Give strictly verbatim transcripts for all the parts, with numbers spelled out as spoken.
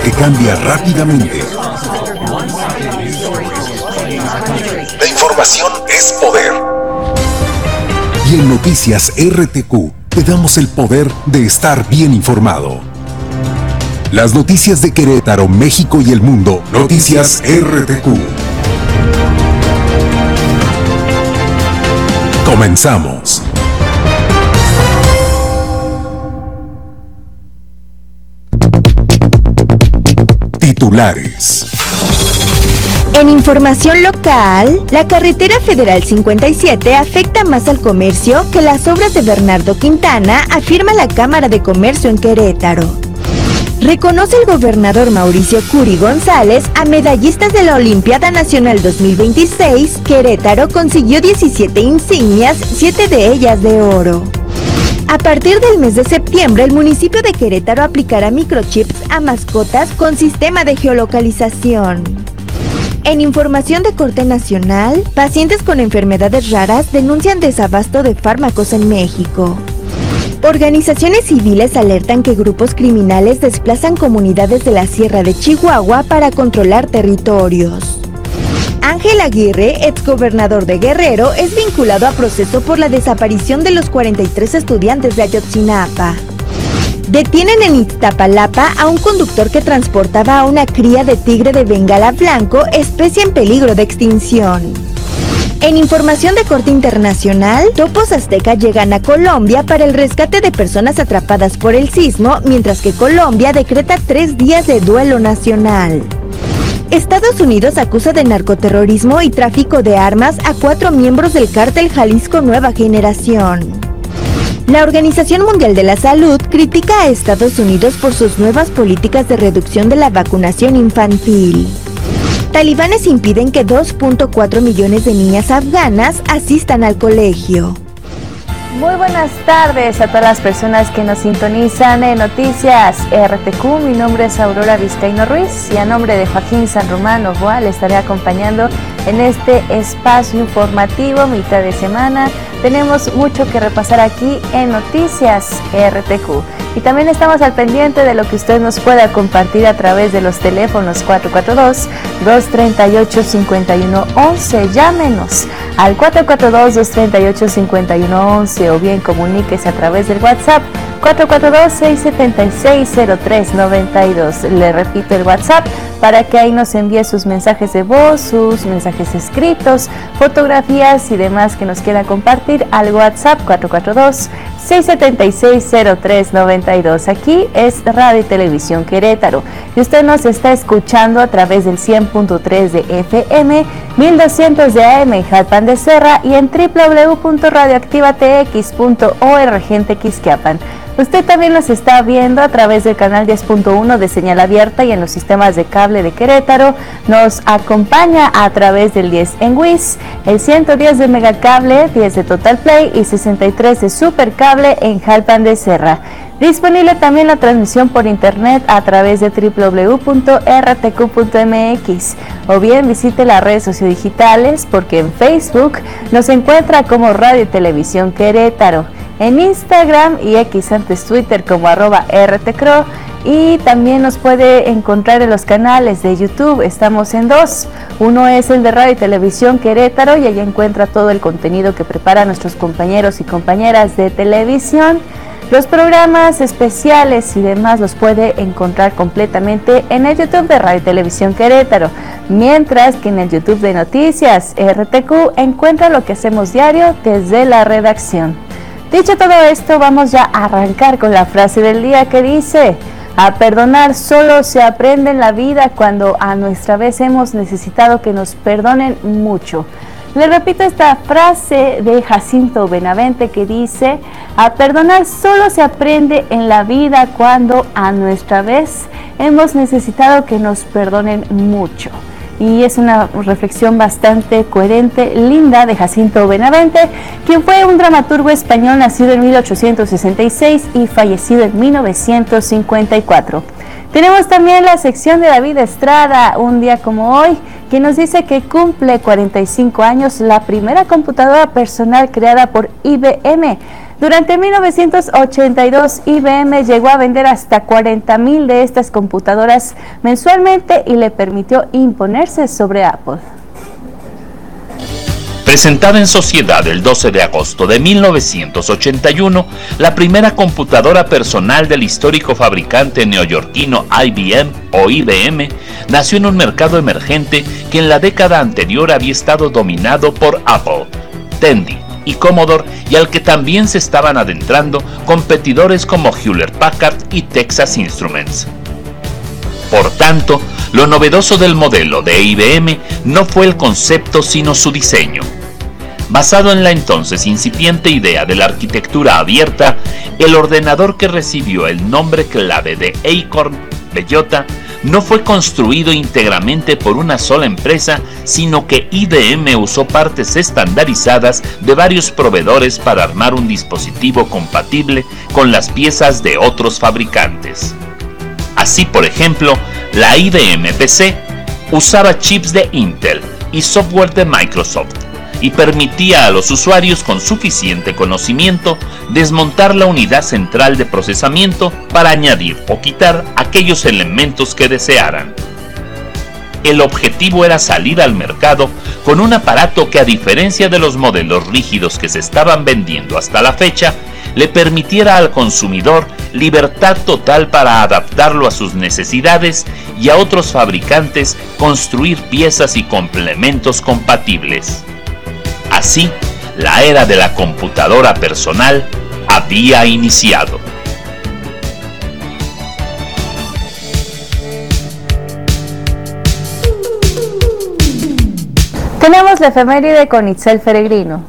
que cambia rápidamente. La información es poder. Y en Noticias R T Q te damos el poder de estar bien informado. Las noticias de Querétaro, México y el mundo. Noticias R T Q. Comenzamos. Titulares. En información local, la carretera federal cincuenta y siete afecta más al comercio que las obras de Bernardo Quintana, afirma la Cámara de Comercio en Querétaro. Reconoce el gobernador Mauricio Curi González a medallistas de la Olimpiada Nacional dos mil veintiséis. Querétaro consiguió diecisiete insignias, siete de ellas de oro. A partir del mes de septiembre, el municipio de Querétaro aplicará microchips a mascotas con sistema de geolocalización. En información de corte nacional, pacientes con enfermedades raras denuncian desabasto de fármacos en México. Organizaciones civiles alertan que grupos criminales desplazan comunidades de la Sierra de Chihuahua para controlar territorios. Ángel Aguirre, exgobernador de Guerrero, es vinculado a proceso por la desaparición de los cuarenta y tres estudiantes de Ayotzinapa. Detienen en Iztapalapa a un conductor que transportaba a una cría de tigre de Bengala blanco, especie en peligro de extinción. En información de corte internacional, topos azteca llegan a Colombia para el rescate de personas atrapadas por el sismo, mientras que Colombia decreta tres días de duelo nacional. Estados Unidos acusa de narcoterrorismo y tráfico de armas a cuatro miembros del cártel Jalisco Nueva Generación. La Organización Mundial de la Salud critica a Estados Unidos por sus nuevas políticas de reducción de la vacunación infantil. Talibanes impiden que dos punto cuatro millones de niñas afganas asistan al colegio. Muy buenas tardes a todas las personas que nos sintonizan en Noticias R T Q. Mi nombre es Aurora Vizcaíno Ruiz y a nombre de Joaquín San Román Novoa le estaré acompañando en este espacio informativo mitad de semana. Tenemos mucho que repasar aquí en Noticias R T Q. Y también estamos al pendiente de lo que usted nos pueda compartir a través de los teléfonos cuatro cuatro dos, dos tres ocho, cinco uno uno. Llámenos al cuatro cuatro dos, dos tres ocho, cinco uno uno o bien comuníquese a través del WhatsApp cuatro cuatro dos, seis siete seis, cero tres nueve dos. Le repito el WhatsApp para que ahí nos envíe sus mensajes de voz, sus mensajes escritos, fotografías y demás que nos quiera compartir al WhatsApp cuatro cuatro dos, seis siete seis, cero tres nueve dos. Aquí es Radio y Televisión Querétaro y usted nos está escuchando a través del cien punto tres de F M, mil doscientos de A M en Jalpan de Serra y en doble u doble u doble u punto radioactivatex punto org en Tequisquiapan. Usted también nos está viendo a través del canal diez punto uno de señal abierta y en los sistemas de cable de Querétaro. Nos acompaña a través del diez en Wiz, el ciento diez de Megacable, diez de Total Play y sesenta y tres de Supercable en Jalpan de Serra. Disponible también la transmisión por internet a través de doble u doble u doble u punto r t q punto m x o bien visite las redes sociodigitales porque en Facebook nos encuentra como Radio y Televisión Querétaro, en Instagram y X antes Twitter como arroba rtcro y también nos puede encontrar en los canales de YouTube. Estamos en dos, uno es el de Radio y Televisión Querétaro y ahí encuentra todo el contenido que preparan nuestros compañeros y compañeras de televisión. Los programas especiales y demás los puede encontrar completamente en el YouTube de Radio y Televisión Querétaro, mientras que en el YouTube de Noticias R T Q encuentra lo que hacemos diario desde la redacción. Dicho todo esto, vamos ya a arrancar con la frase del día que dice: a perdonar solo se aprende en la vida cuando a nuestra vez hemos necesitado que nos perdonen mucho. Le repito esta frase de Jacinto Benavente que dice: a perdonar solo se aprende en la vida cuando a nuestra vez hemos necesitado que nos perdonen mucho. Y es una reflexión bastante coherente, linda, de Jacinto Benavente, quien fue un dramaturgo español nacido en mil ochocientos sesenta y seis y fallecido en mil novecientos cincuenta y cuatro. Tenemos también la sección de David Estrada, un día como hoy, que nos dice que cumple cuarenta y cinco años la primera computadora personal creada por I B M. Durante mil novecientos ochenta y dos, I B M llegó a vender hasta cuarenta mil de estas computadoras mensualmente y le permitió imponerse sobre Apple. Presentada en sociedad el doce de agosto de mil novecientos ochenta y uno, la primera computadora personal del histórico fabricante neoyorquino I B M o I B M nació en un mercado emergente que en la década anterior había estado dominado por Apple, Tandy y Commodore, y al que también se estaban adentrando competidores como Hewlett Packard y Texas Instruments. Por tanto, lo novedoso del modelo de I B M no fue el concepto sino su diseño. Basado en la entonces incipiente idea de la arquitectura abierta, el ordenador que recibió el nombre clave de Acorn Bellota no fue construido íntegramente por una sola empresa, sino que I B M usó partes estandarizadas de varios proveedores para armar un dispositivo compatible con las piezas de otros fabricantes. Así, por ejemplo, la I B M P C usaba chips de Intel y software de Microsoft, y permitía a los usuarios con suficiente conocimiento desmontar la unidad central de procesamiento para añadir o quitar aquellos elementos que desearan. El objetivo era salir al mercado con un aparato que, a diferencia de los modelos rígidos que se estaban vendiendo hasta la fecha, le permitiera al consumidor libertad total para adaptarlo a sus necesidades y a otros fabricantes construir piezas y complementos compatibles. Así, la era de la computadora personal había iniciado. Tenemos la efeméride con Itzel Peregrino.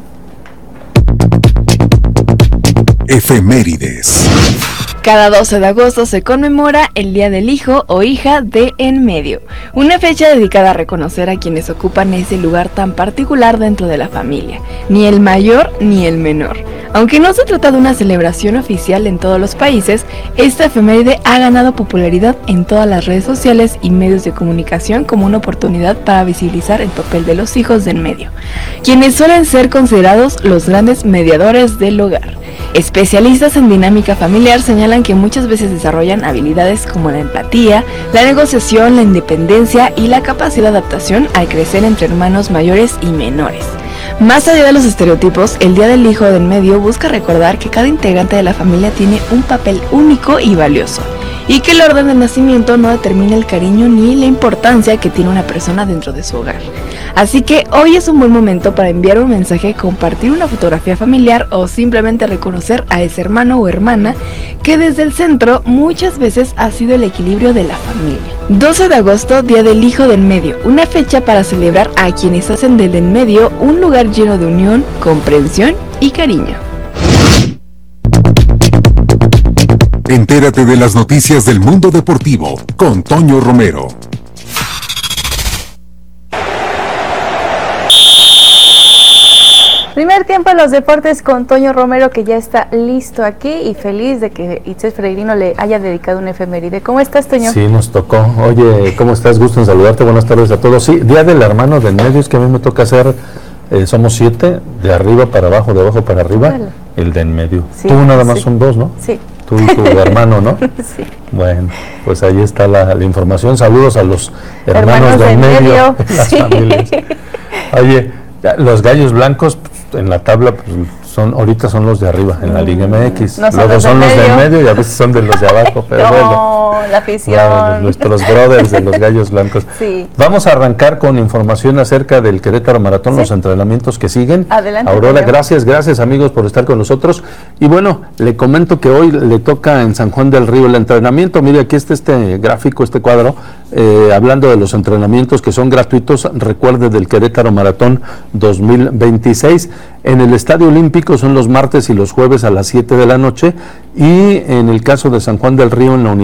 Efemérides. Cada doce de agosto se conmemora el Día del Hijo o Hija de en medio, una fecha dedicada a reconocer a quienes ocupan ese lugar tan particular dentro de la familia, ni el mayor ni el menor. Aunque no se trata de una celebración oficial en todos los países, esta efeméride ha ganado popularidad en todas las redes sociales y medios de comunicación como una oportunidad para visibilizar el papel de los hijos de en medio, quienes suelen ser considerados los grandes mediadores del hogar. Especialistas en dinámica familiar señalan que muchas veces desarrollan habilidades como la empatía, la negociación, la independencia y la capacidad de adaptación al crecer entre hermanos mayores y menores. Más allá de los estereotipos, el Día del Hijo de en medio busca recordar que cada integrante de la familia tiene un papel único y valioso, y que el orden de nacimiento no determina el cariño ni la importancia que tiene una persona dentro de su hogar. Así que hoy es un buen momento para enviar un mensaje, compartir una fotografía familiar o simplemente reconocer a ese hermano o hermana que desde el centro muchas veces ha sido el equilibrio de la familia. doce de agosto, Día del Hijo de en medio, una fecha para celebrar a quienes hacen del en medio un lugar lleno de unión, comprensión y cariño. Entérate de las noticias del mundo deportivo con Toño Romero. Primer tiempo en los deportes con Toño Romero, que ya está listo aquí y feliz de que Itzel Peregrino le haya dedicado una efeméride. ¿Cómo estás, Toño? Sí, nos tocó. Oye, ¿cómo estás? Gusto en saludarte. Buenas tardes a todos. Sí, Día del Hermano de en medio, es que a mí me toca hacer, eh, somos siete, de arriba para abajo, de abajo para arriba, vale. El de en medio. Sí, Tú nada más sí. Son dos, ¿no? Sí. Tú y tu hermano, ¿no? Sí. Bueno, pues ahí está la, la información. Saludos a los hermanos, hermanos de en medio, medio. Las sí. Familias. Oye, los gallos blancos en la tabla pues, son ahorita son los de arriba en la Liga M X, no son luego los son los de medio y a veces son de los de abajo, pero no, bueno, la afición, bueno, nuestros brothers de los gallos blancos. Sí. Vamos a arrancar con información acerca del Querétaro Maratón, ¿sí? Los entrenamientos que siguen. Adelante, Aurora, Mario. gracias, gracias amigos por estar con nosotros. Y bueno, le comento que hoy le toca en San Juan del Río el entrenamiento. Mire, aquí está este gráfico, este cuadro, eh, hablando de los entrenamientos que son gratuitos, recuerde, del Querétaro Maratón dos mil veintiséis. En el Estadio Olímpico son los martes y los jueves a las siete de la noche, y en el caso de San Juan del Río en la